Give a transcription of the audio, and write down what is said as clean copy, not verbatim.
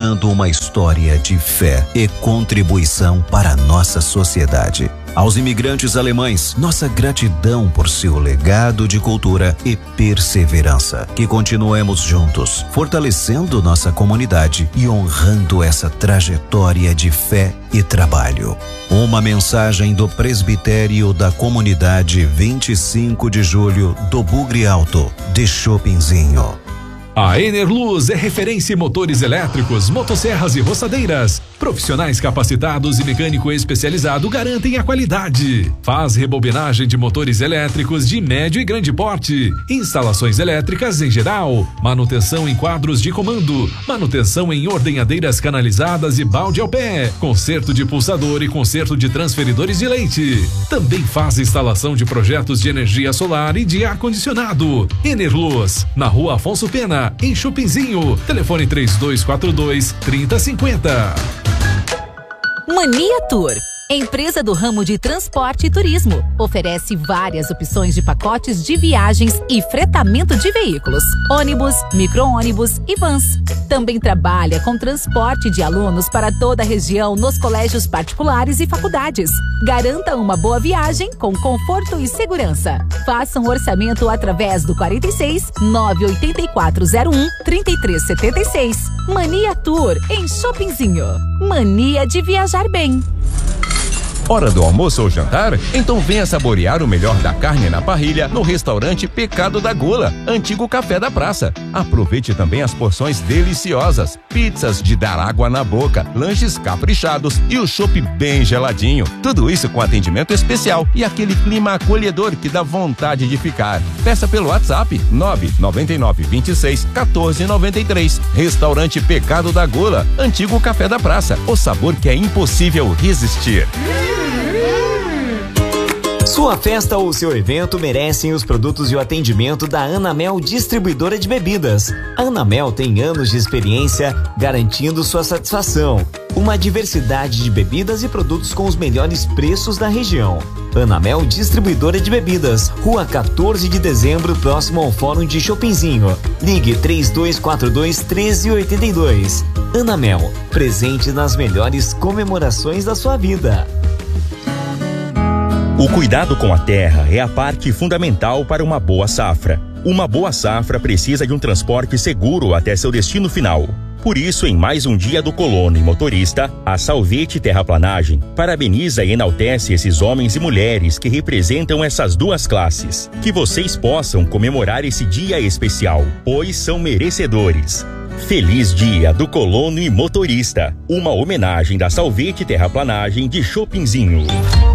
narrando uma história de fé e contribuição para a nossa sociedade. Aos imigrantes alemães, nossa gratidão por seu legado de cultura e perseverança. Que continuemos juntos, fortalecendo nossa comunidade e honrando essa trajetória de fé e trabalho. Uma mensagem do Presbitério da Comunidade 25 de Julho do Bugre Alto, de Chopinzinho. A Enerluz é referência em motores elétricos, motosserras e roçadeiras. Profissionais capacitados e mecânico especializado garantem a qualidade. Faz rebobinagem de motores elétricos de médio e grande porte, instalações elétricas em geral, manutenção em quadros de comando, manutenção em ordenhadeiras canalizadas e balde ao pé, conserto de pulsador e conserto de transferidores de leite. Também faz instalação de projetos de energia solar e de ar-condicionado. Enerluz, na Rua Afonso Pena, em Chopinzinho. Telefone 3242-3050. Mania Tour, empresa do ramo de transporte e turismo, oferece várias opções de pacotes de viagens e fretamento de veículos, ônibus, micro-ônibus e vans. Também trabalha com transporte de alunos para toda a região nos colégios particulares e faculdades. Garanta uma boa viagem com conforto e segurança. Faça um orçamento através do 46 98401 3376. Mania Tour, em Chopinzinho. Mania de viajar bem. Hora do almoço ou jantar? Então venha saborear o melhor da carne na parrilha no restaurante Pecado da Gula, antigo Café da Praça. Aproveite também as porções deliciosas, pizzas de dar água na boca, lanches caprichados e o chopp bem geladinho. Tudo isso com atendimento especial e aquele clima acolhedor que dá vontade de ficar. Peça pelo WhatsApp 999261493. Restaurante Pecado da Gula, antigo Café da Praça. O sabor que é impossível resistir. Sua festa ou seu evento merecem os produtos e o atendimento da Anamel Distribuidora de Bebidas. A Anamel tem anos de experiência garantindo sua satisfação. Uma diversidade de bebidas e produtos com os melhores preços da região. Anamel Distribuidora de Bebidas, Rua 14 de Dezembro, próximo ao Fórum de Chopinzinho. Ligue 3242-1382. Anamel, presente nas melhores comemorações da sua vida. O cuidado com a terra é a parte fundamental para uma boa safra. Uma boa safra precisa de um transporte seguro até seu destino final. Por isso, em mais um dia do colono e motorista, a Salvete Terraplanagem parabeniza e enaltece esses homens e mulheres que representam essas duas classes. Que vocês possam comemorar esse dia especial, pois são merecedores. Feliz Dia do Colono e Motorista. Uma homenagem da Salvete Terraplanagem de Chopinzinho.